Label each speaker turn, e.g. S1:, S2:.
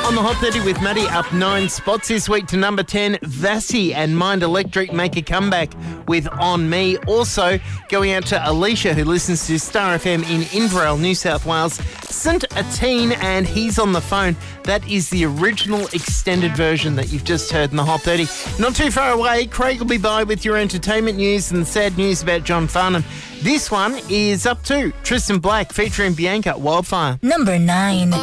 S1: on the Hot 30 with Maddie, up 9 spots this week to number 10. Vassie and Mind Electric make a comeback with On Me. Also going out to Alicia, who listens to Star FM in Inverell, New South Wales. Sent a teen and He's on the Phone. That is the original extended version that you've just heard in the Hot 30. Not too far away, Craig will be by with your entertainment news and sad news about John Farnham. This one is up to Tristan Black featuring Bianca, Wildfire.
S2: Number 9.